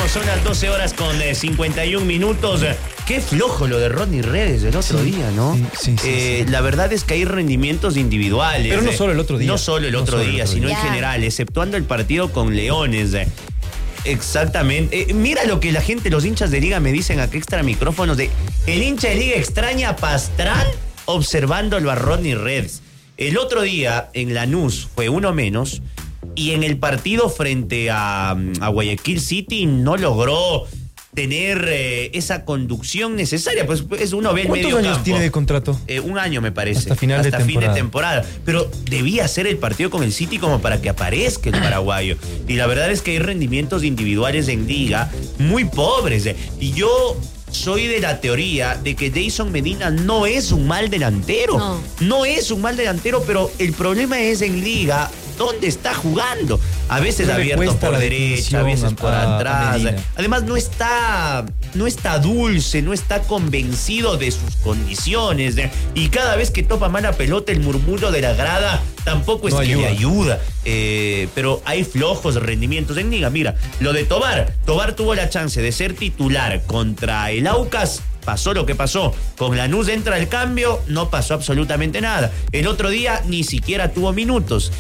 son las 12 horas con 51 minutos. Qué flojo lo de Rodney Redes del otro día, ¿no? Sí. La verdad es que hay rendimientos individuales. Pero no solo el otro día. No solo el otro día, sino en general, exceptuando el partido con Leones. Exactamente. Mira lo que la gente, los hinchas de Liga me dicen acá extra micrófonos de el hincha de Liga extraña a Pastrán observándolo a Rodney Redes. El otro día en Lanús fue uno menos y en el partido frente a Guayaquil City no logró tener esa conducción necesaria. Pues uno ve el medio campo. ¿Cuántos años tiene de contrato? Un año me parece. Hasta final fin de temporada. Pero debía ser el partido con el City como para que aparezca el paraguayo. Y la verdad es que hay rendimientos individuales en Liga muy pobres. Y yo soy de la teoría de que Dayson Medina no es un mal delantero. No es un mal delantero, pero el problema es en Liga dónde está jugando. A veces abierto por derecha, a veces por atrás. Además no está dulce, no está convencido de sus condiciones. Y cada vez que topa mala pelota, el murmullo de la grada tampoco es que le ayuda. Pero hay flojos rendimientos en Liga. Mira, lo de Tobar. Tobar tuvo la chance de ser titular contra el Aucas. Pasó lo que pasó. Con Lanús entra el cambio, no pasó absolutamente nada. El otro día ni siquiera tuvo minutos.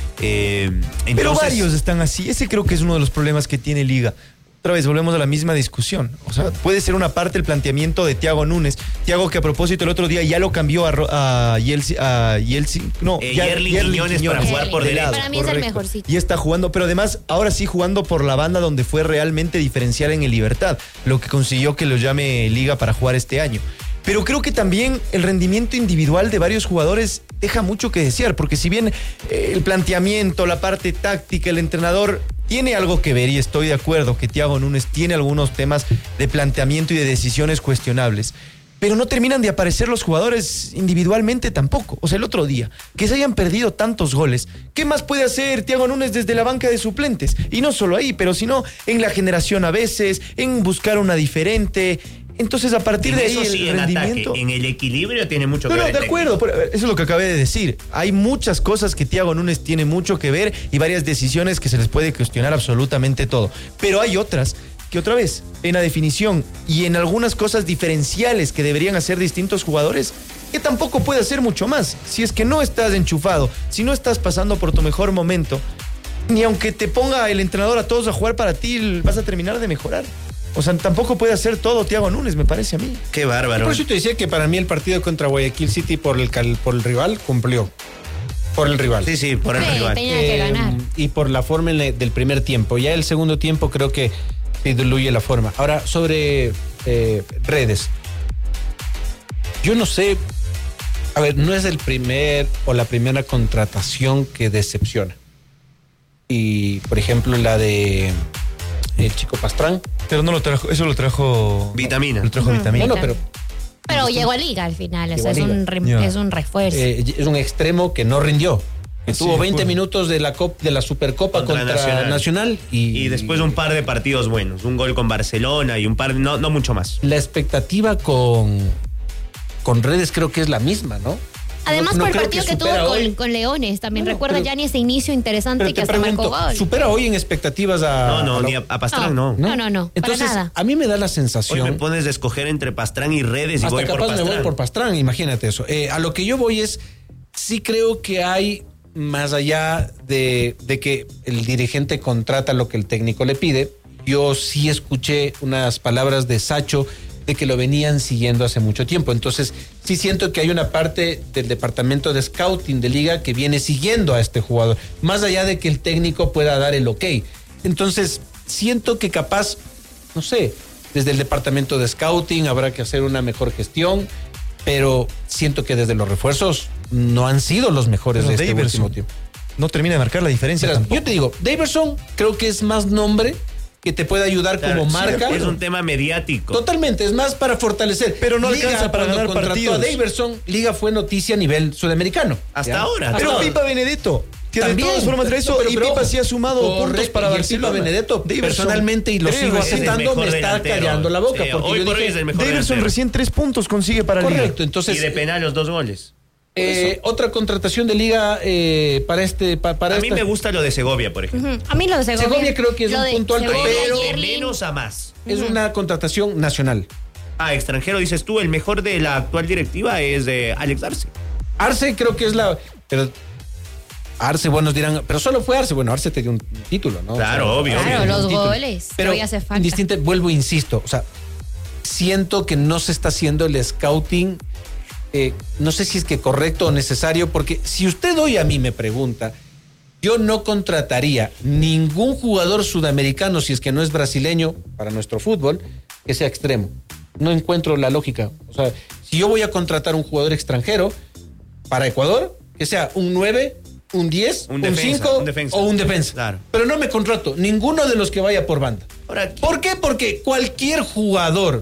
Pero varios están así. Ese creo que es uno de los problemas que tiene Liga. Otra vez volvemos a la misma discusión. O sea, puede ser una parte el planteamiento de Thiago Núñez. Thiago, que a propósito el otro día ya lo cambió a Yerlin Quiñones para jugar por derecha. Para mí es el mejorcito. Y está jugando, pero además ahora sí jugando por la banda donde fue realmente diferencial en el Libertad, lo que consiguió que lo llame Liga para jugar este año. Pero creo que también el rendimiento individual de varios jugadores deja mucho que desear, porque si bien el planteamiento, la parte táctica, el entrenador tiene algo que ver, y estoy de acuerdo que Thiago Núñez tiene algunos temas de planteamiento y de decisiones cuestionables, pero no terminan de aparecer los jugadores individualmente tampoco. O sea, el otro día, que se hayan perdido tantos goles, ¿qué más puede hacer Thiago Núñez desde la banca de suplentes? Y no solo ahí, pero sino en la generación a veces, en buscar una diferente. Entonces, a partir de ahí, el rendimiento... Ataque, en el equilibrio tiene mucho que ver. No, de acuerdo, eso es lo que acabé de decir. Hay muchas cosas que Thiago Núñez tiene mucho que ver y varias decisiones que se les puede cuestionar absolutamente todo. Pero hay otras que, otra vez, en la definición y en algunas cosas diferenciales que deberían hacer distintos jugadores, que tampoco puede hacer mucho más. Si es que no estás enchufado, si no estás pasando por tu mejor momento, ni aunque te ponga el entrenador a todos a jugar para ti, vas a terminar de mejorar. O sea, tampoco puede hacer todo Thiago Núñez, me parece a mí. Qué bárbaro. Por eso te decía que para mí el partido contra Guayaquil City por el rival cumplió. Por el rival. Sí, por el rival. Tenía que ganar. Y por la forma del primer tiempo. Ya el segundo tiempo creo que se diluye la forma. Ahora, sobre Redes. Yo no sé. A ver, no es el primer o la primera contratación que decepciona. Y, por ejemplo, la de el chico Pastrán. Pero no lo trajo, eso lo trajo... Vitamina. Lo trajo Vitamina. No, pero llegó a Liga al final, o sea, es un refuerzo. Es un extremo que no rindió. Que tuvo 20 minutos de la Supercopa contra Nacional. Y después un par de partidos buenos. Un gol con Barcelona y un par, no mucho más. La expectativa con Redes creo que es la misma, ¿no? Además, por el partido que tuvo con Leones, también recuerda ya ni ese inicio interesante que hasta marcó gol. ¿Supera hoy en expectativas ni a Pastrán, no. No, entonces, para nada. a mí me da la sensación... Hoy me pones de escoger entre Pastrán y Redes y hasta voy por Pastrán. me voy por Pastrán, imagínate eso. A lo que yo voy es, sí creo que hay, más allá de que el dirigente contrata lo que el técnico le pide, yo sí escuché unas palabras de Sacho de que lo venían siguiendo hace mucho tiempo. Entonces, sí siento que hay una parte del departamento de scouting de Liga que viene siguiendo a este jugador, más allá de que el técnico pueda dar el ok. Entonces, siento que capaz, no sé, desde el departamento de scouting habrá que hacer una mejor gestión, pero siento que desde los refuerzos no han sido los mejores de este último tiempo. No termina de marcar la diferencia tampoco. Yo te digo, Daverson creo que es más nombre que te puede ayudar como marca. Es un tema mediático. Totalmente, es más para fortalecer. Pero no alcanza para ganar partidos. A Daverson, Liga fue noticia a nivel sudamericano. Hasta ahora. Pero Pipa Benedetto, que de todas formas eso, y Pipa sí ha sumado puntos para Barcelona. Pipa Benedetto, personalmente, y lo sigo aceptando, me está callando la boca. Hoy por hoy es el mejor Daverson recién 3 puntos consigue para Liga. Correcto, entonces... Y de penal los 2 goles. Otra contratación de Liga para a mí me gusta lo de Segovia, por ejemplo. A mí lo de Segovia. Segovia creo que es un punto alto, pero de menos a más. Es una contratación nacional. Extranjero, dices tú, el mejor de la actual directiva es Alex Arce. Arce creo que es pero Arce, buenos dirán, pero solo fue Arce. Bueno, Arce te dio un título, ¿no? Claro, obvio. Claro, los goles. Pero ya hace falta. vuelvo, insisto, o sea, siento que no se está haciendo el scouting, no sé si es que correcto o necesario, porque si usted hoy a mí me pregunta, yo no contrataría ningún jugador sudamericano, si es que no es brasileño, para nuestro fútbol, que sea extremo. No encuentro la lógica. O sea, si yo voy a contratar un jugador extranjero para Ecuador, que sea un 9, un 10, un 5 o un defensa. Claro. Pero no me contrato ninguno de los que vaya por banda. Ahora, ¿por qué? Porque cualquier jugador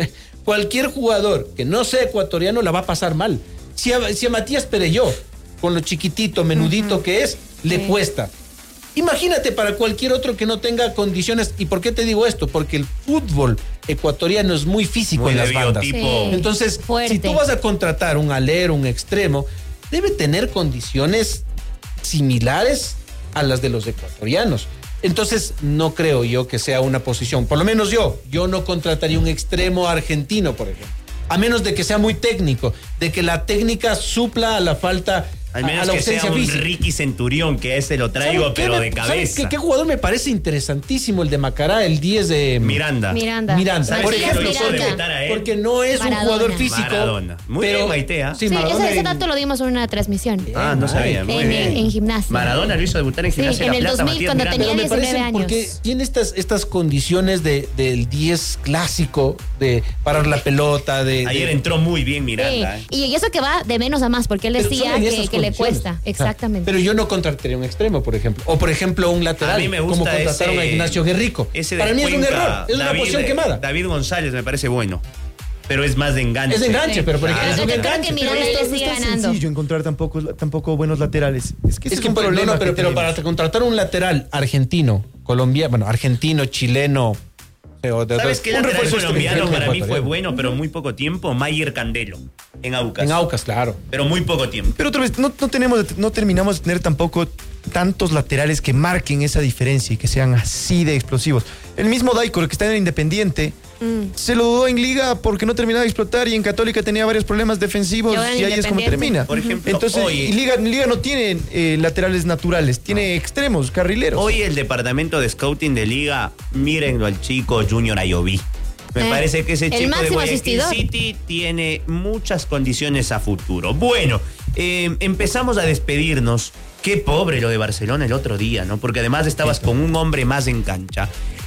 que no sea ecuatoriano la va a pasar mal. Si a Matías Perelló, con lo chiquitito, menudito que es, le cuesta. Imagínate para cualquier otro que no tenga condiciones. ¿Y por qué te digo esto? Porque el fútbol ecuatoriano es muy físico en las bandas. Sí. Entonces, Fuerte. si tú vas a contratar un alero, un extremo, debe tener condiciones similares a las de los ecuatorianos. Entonces, no creo yo que sea una posición, por lo menos yo no contrataría un extremo argentino, por ejemplo, a menos de que sea muy técnico, de que la técnica supla a la falta, al menos a la que ausencia sea un física. Ricky Centurión, que ese lo traigo, pero de cabeza. ¿Sabes qué jugador me parece interesantísimo? El de Macará, el 10 de... Miranda. Matías Por ejemplo, Miranda. porque no es un jugador físico. Maradona. Muy pero, bien, Maitea. Sí, ese dato lo dimos en una transmisión. No sabía. Muy bien. En gimnasia. Maradona lo hizo debutar en gimnasia en La el Plata, 2000, cuando Matías tenía Miranda. 19 años. Porque tiene estas condiciones del 10 clásico, de parar la pelota, Ayer entró muy bien Miranda. Y eso que va de menos a más, porque él Pero decía solo en esas que le condiciones. cuesta. Exactamente. Pero yo no contrataría un extremo, por ejemplo. O, por ejemplo, un lateral. A mí me gusta como contrataron a Ignacio Guerrico. Para mí es un error. Es una posición quemada. David González me parece bueno. Pero es más de enganche. Es de enganche, pero por ejemplo, es un Yo creo enganche. que Miranda no le es sigue tan ganando. sencillo encontrar tampoco buenos laterales. Es que es un problema. Pero para contratar un lateral argentino, colombiano, argentino, chileno. ¿Sabes qué lateral colombiano para mí fue ecuatoriano. bueno, pero muy poco tiempo? Mayer Candelo, en Aucas. En Aucas, claro. Pero muy poco tiempo. Pero otra vez, no terminamos de tener tampoco tantos laterales que marquen esa diferencia y que sean así de explosivos. El mismo Daico, que está en el Independiente, se lo dudó en Liga porque no terminaba de explotar, y en Católica tenía varios problemas defensivos, y ahí es como termina. Por ejemplo, entonces, hoy, y Liga no tiene laterales naturales, tiene extremos, carrileros. Hoy el departamento de scouting de Liga, mírenlo al chico Junior Ayoví. Me parece que ese el chico de máximo Guayaquil asistidor. City tiene muchas condiciones a futuro. Bueno, empezamos a despedirnos. Qué pobre lo de Barcelona el otro día, ¿no? Porque además estabas con un hombre más en cancha.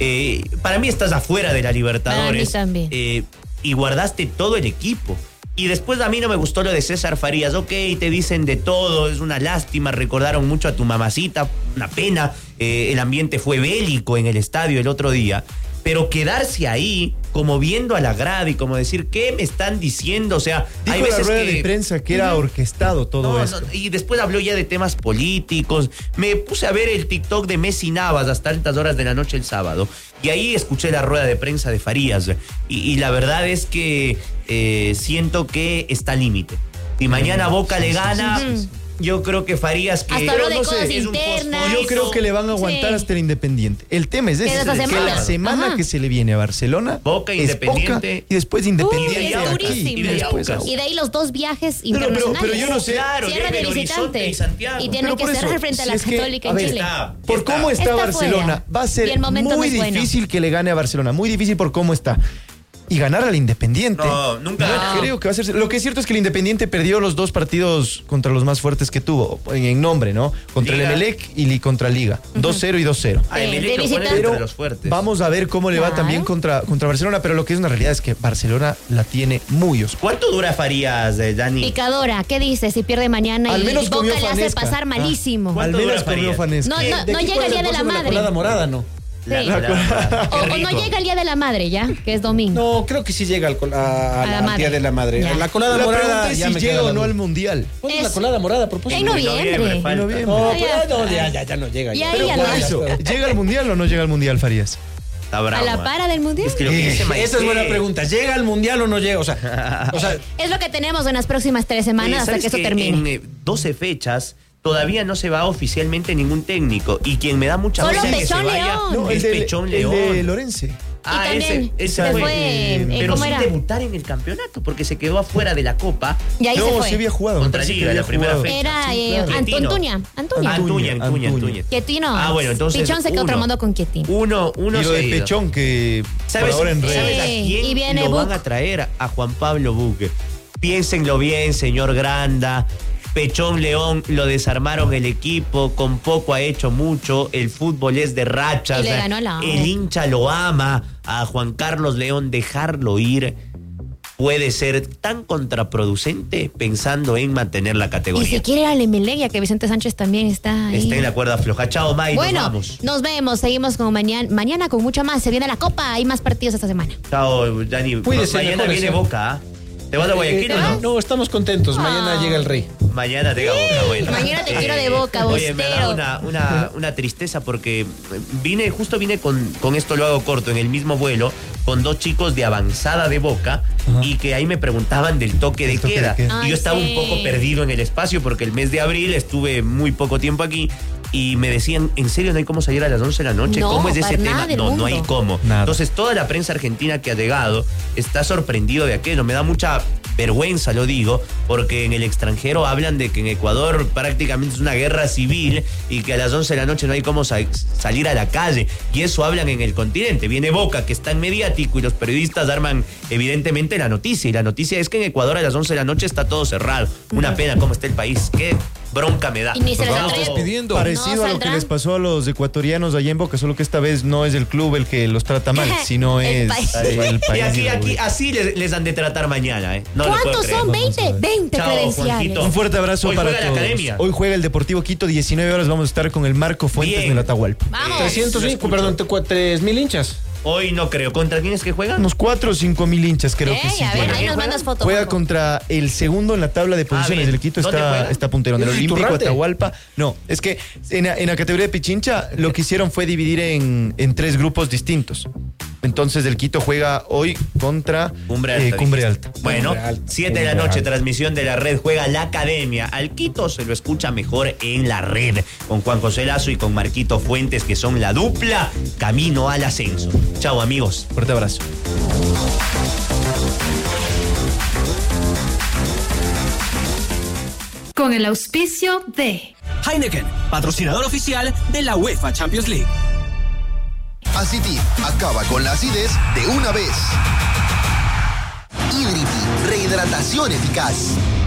Para mí estás afuera de la Libertadores. Para mí también. Y guardaste todo el equipo. Y después a mí no me gustó lo de César Farías. Ok, te dicen de todo, es una lástima, recordaron mucho a tu mamacita, una pena. El ambiente fue bélico en el estadio el otro día. Pero quedarse ahí, como viendo a la grada y como decir, ¿qué me están diciendo? O sea, dijo hay en veces la rueda que de prensa que era orquestado todo esto. y después habló ya de temas políticos. Me puse a ver el TikTok de Messi Navas hasta altas horas de la noche el sábado. Y ahí escuché la rueda de prensa de Farías. Y la verdad es que siento que está al límite. Si mañana Boca le gana... Yo creo que Farías que... Hasta habló de cosas es un internas. fosforito. Yo creo que le van a aguantar hasta el Independiente. El tema es ese, esta que semana. la semana que se le viene a Barcelona, Boca, es Independiente. Boca, y después Independiente. Es Aucas, durísimo. y de después Aucas. Y de ahí los 2 viajes Pero internacionales. yo no sé. Claro, Cierra de Belo Horizonte visitante. y Santiago. Y tiene Pero que por cerrar eso, frente a si la es que, Católica a en ver, Chile. Por cómo está Barcelona, fuera. va a Y ser el momento no muy es bueno. difícil que le gane a Barcelona. Muy difícil por cómo está. Y ganar al Independiente. No, nunca. No creo que va a ser. Lo que es cierto es que el Independiente perdió los 2 partidos contra los más fuertes que tuvo, en nombre, ¿no? Contra Liga. el Emelec y contra Liga. 2-0 y 2-0. A de Emelec lo ponen visitante. entre los fuertes. Vamos a ver cómo le va Claro. también contra Barcelona, pero lo que es una realidad es que Barcelona la tiene muy oscura. ¿Cuánto dura Farías, Dani? Picadora, ¿qué dice si pierde mañana Al y menos Boca comió le hace Fanesca. pasar malísimo? Al ¿Cuánto menos dura comió Farías? Fanesca. No, ¿De no qué llega cuál el es día de la próximo? madre. La colada morada, ¿no? Qué O rico. no llega el día de la madre ya, que es domingo. No, creo que sí llega al la al madre. Día de la Madre. Ya. La colada La morada pregunta es ya si me llega queda o la no duda. al Mundial. ¿Cuándo es la Es- colada morada a propósito? En noviembre. falta. noviembre. No, Ya. ya no llega. Ya, Pero ya por no. eso, ¿llega al Mundial o no llega al Mundial, Farías? Está bravo. ¿A la para del Mundial? Es que lo que dice Maite, esa es buena pregunta. ¿Llega al Mundial o no llega? O sea, es lo que tenemos en las próximas 3 semanas hasta que eso termine. En 12 fechas todavía no se va oficialmente ningún técnico. Y quien me da mucha Solo pena que se Pechón vaya León. No, es Pechón León. El de Lorense. Ah, y también ese se fue, pero ¿cómo sin era? debutar en el campeonato, porque se quedó afuera de la Copa. Y ahí se No, fue. sí había jugado. Contra me parece Liga, que la había primera jugado. fecha. Era Sí, claro. Antuña. Quietino. Ah, bueno, entonces. Pichón se quedó tramando con Quietino. Uno Y lo se de ha ido. Pechón, que ¿Sabes, por ahora en ¿sabes a Sí, quién y viene lo van Buc. a traer? A Juan Pablo Buque. Piénsenlo bien, señor Granda. Pechón León lo desarmaron el equipo, con poco ha hecho mucho, el fútbol es de rachas, Y le ganó la el hincha lo ama, a Juan Carlos León dejarlo ir puede ser tan contraproducente pensando en mantener la Y categoría. si quiere ir al Emelec, ya que Vicente Sánchez también está ahí. Está en la cuerda floja. Chao, May, Bueno, nos vamos. nos vemos, seguimos con mañana con mucho más. Se viene la Copa, hay más partidos esta semana. Chao, Dani. Cuídese, Mañana mejor, viene sí. Boca, ¿ah? ¿Te vas a Guayaquil o no? no, estamos contentos. Mañana llega el Rey. Mañana te Boca, bueno. Mañana te quiero de Boca, Oye, me da bostero. una tristeza porque vine con esto, lo hago corto, en el mismo vuelo, con 2 chicos de avanzada de Boca. Ajá. Y que ahí me preguntaban del toque de queda. Y yo estaba un poco perdido en el espacio porque el mes de abril estuve muy poco tiempo aquí. Y me decían, ¿en serio no hay cómo salir a las 11 de la noche? No, ¿Cómo es ese tema? No hay cómo. Nada. Entonces, toda la prensa argentina que ha llegado está sorprendido de aquello. Me da mucha vergüenza, lo digo, porque en el extranjero hablan de que en Ecuador prácticamente es una guerra civil y que a las 11 de la noche no hay cómo salir a la calle. Y eso hablan en el continente. Viene Boca, que es tan mediático, y los periodistas arman evidentemente la noticia. Y la noticia es que en Ecuador a las 11 de la noche está todo cerrado. Una pena cómo está el país. Qué bronca me da. Y ni se Nos les vamos atreve. despidiendo. Parecido a lo que les pasó a los ecuatorianos allá en Boca, solo que esta vez no es el club el que los trata mal, sino El es país. el país. Y aquí así les han de tratar mañana, ¿eh? No lo puedo ¿Cuántos creer. son? 20 Chao, credenciales. Juanquito. Un fuerte abrazo Hoy para juega la todos. academia. Hoy juega el Deportivo Quito, 19 horas vamos a estar con el Marco Fuentes Bien. en el Atahualpa. Vamos. 305, perdón, 3,000 hinchas. Hoy no creo. ¿Contra quién es que juegan? Unos 4 o 5 mil hinchas creo que sí. A ver, juegan. ahí nos mandas fotos. Juega Marco. contra el segundo en la tabla de posiciones. bien. El Quito ¿Dónde juega? está puntero. En el ¿Es Olímpico, Iturralde? Atahualpa. No, es que en la categoría de Pichincha lo que hicieron fue dividir en 3 grupos distintos. Entonces el Quito juega hoy contra Cumbre Alta. Cumbre Alta. Bueno, Cumbre Alta. 7 de la Cumbre noche, Alta. transmisión de la red. Juega la academia. Al Quito se lo escucha mejor en la red. Con Juan José Lazo y con Marquito Fuentes, que son la dupla camino al ascenso. Chao, amigos. Fuerte abrazo. Con el auspicio de Heineken, patrocinador oficial de la UEFA Champions League. Aciti acaba con la acidez de una vez. Hidriti, rehidratación eficaz.